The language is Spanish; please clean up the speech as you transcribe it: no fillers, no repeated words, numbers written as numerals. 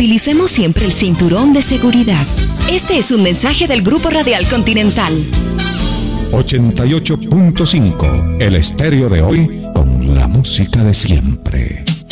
Utilicemos siempre el cinturón de seguridad. Este es un mensaje del Grupo Radial Continental. 88.5, el estéreo de hoy con la música de siempre.